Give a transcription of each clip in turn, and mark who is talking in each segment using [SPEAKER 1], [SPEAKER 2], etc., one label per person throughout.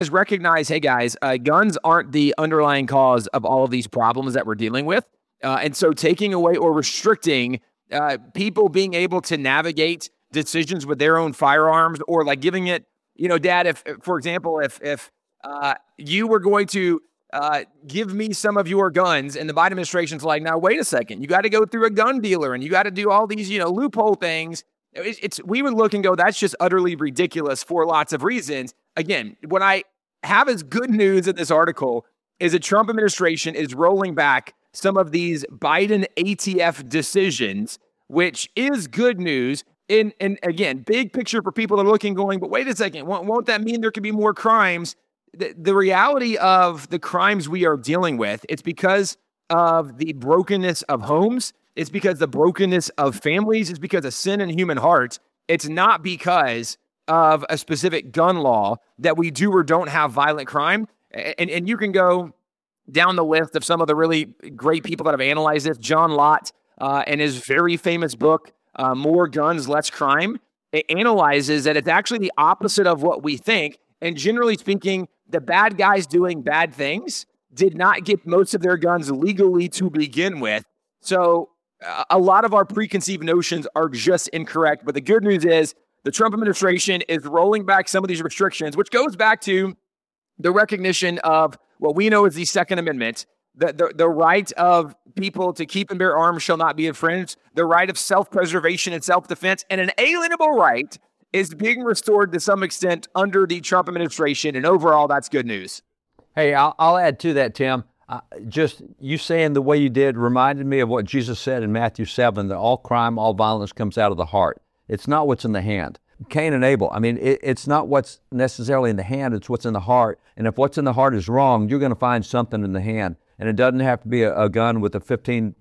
[SPEAKER 1] is recognize, hey guys, guns aren't the underlying cause of all of these problems that we're dealing with. And so taking away or restricting people being able to navigate decisions with their own firearms, or like giving it, Dad, if for example, if you were going to give me some of your guns, and the Biden administration's like, now wait a second, you got to go through a gun dealer and you got to do all these, loophole things. We would look and go, that's just utterly ridiculous for lots of reasons. Again, what I have as good news in this article is the Trump administration is rolling back some of these Biden ATF decisions, which is good news. And again, big picture for people that are looking, going, but wait a second, won't that mean there could be more crimes? The reality of the crimes we are dealing with, it's because of the brokenness of homes. It's because the brokenness of families. It's because of sin in human hearts. It's not because of a specific gun law that we do or don't have violent crime. And you can go down the list of some of the really great people that have analyzed this. John Lott, in his very famous book, More Guns, Less Crime, it analyzes that it's actually the opposite of what we think. And generally speaking, the bad guys doing bad things did not get most of their guns legally to begin with. So a lot of our preconceived notions are just incorrect. But the good news is the Trump administration is rolling back some of these restrictions, which goes back to the recognition of what we know as the Second Amendment. The right of people to keep and bear arms shall not be infringed. The right of self-preservation and self-defense, and an alienable right, is being restored to some extent under the Trump administration. And overall, that's good news.
[SPEAKER 2] Hey, I'll add to that, Tim. Just you saying the way you did reminded me of what Jesus said in Matthew 7, that all crime, all violence comes out of the heart. It's not what's in the hand. Cain and Abel, it's not what's necessarily in the hand, it's what's in the heart. And if what's in the heart is wrong, you're going to find something in the hand. And it doesn't have to be a gun with a 15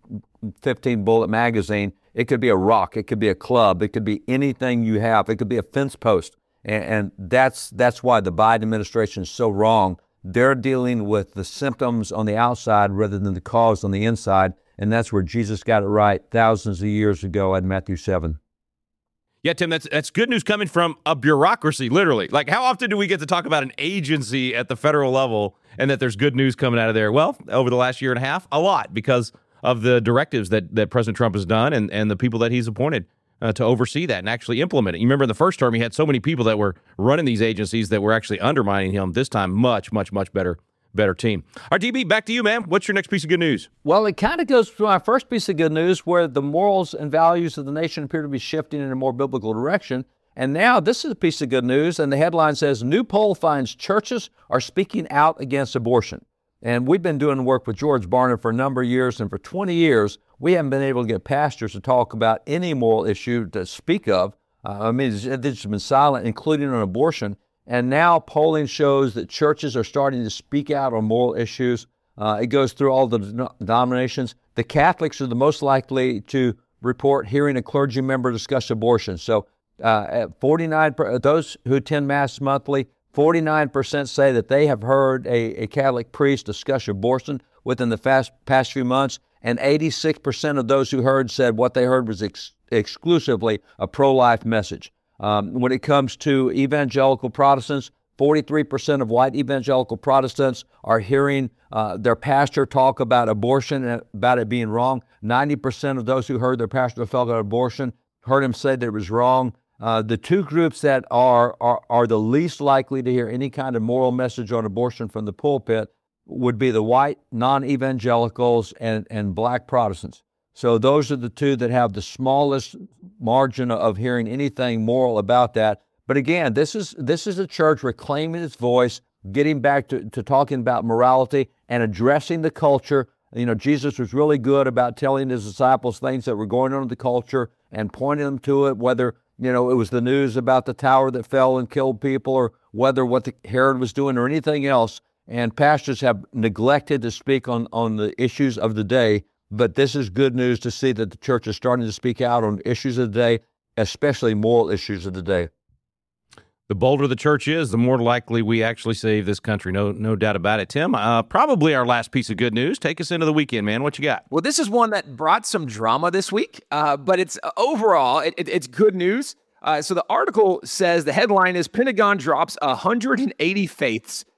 [SPEAKER 2] bullet magazine. It could be a rock. It could be a club. It could be anything you have. It could be a fence post. And that's why the Biden administration is so wrong. They're dealing with the symptoms on the outside rather than the cause on the inside. And that's where Jesus got it right thousands of years ago in Matthew 7.
[SPEAKER 3] Yeah, Tim, that's good news coming from a bureaucracy, literally. Like, how often do we get to talk about an agency at the federal level and that there's good news coming out of there? Well, over the last year and a half, a lot, because of the directives that President Trump has done and the people that he's appointed to oversee that and actually implement it. You remember in the first term, he had so many people that were running these agencies that were actually undermining him. This time, much, much, much better team. All right, DB, back to you, man. What's your next piece of good news?
[SPEAKER 2] Well, it kind of goes to our first piece of good news, where the morals and values of the nation appear to be shifting in a more biblical direction. And now this is a piece of good news, and the headline says, new poll finds churches are speaking out against abortion. And we've been doing work with George Barna for a number of years, and for 20 years, we haven't been able to get pastors to talk about any moral issue to speak of. It's been silent, including on abortion. And now polling shows that churches are starting to speak out on moral issues. It goes through all the denominations. The Catholics are the most likely to report hearing a clergy member discuss abortion. So 49, those who attend Mass monthly, 49% say that they have heard a Catholic priest discuss abortion within the past few months, and 86% of those who heard said what they heard was exclusively a pro-life message. When it comes to evangelical Protestants, 43% of white evangelical Protestants are hearing their pastor talk about abortion and about it being wrong. 90% of those who heard their pastor talk about abortion heard him say that it was wrong. The two groups that are the least likely to hear any kind of moral message on abortion from the pulpit would be the white non-evangelicals and black Protestants. So those are the two that have the smallest margin of hearing anything moral about that. But again, this is a church reclaiming its voice, getting back to talking about morality and addressing the culture. You know, Jesus was really good about telling his disciples things that were going on in the culture and pointing them to it, whether, it was the news about the tower that fell and killed people, or whether what Herod was doing or anything else. And pastors have neglected to speak on the issues of the day. But this is good news to see that the church is starting to speak out on issues of the day, especially moral issues of the day.
[SPEAKER 3] The bolder the church is, the more likely we actually save this country. No doubt about it. Tim, probably our last piece of good news. Take us into the weekend, man. What you got?
[SPEAKER 1] Well, this is one that brought some drama this week, but it's overall, it's good news. So the article says the headline is Pentagon drops 180 faiths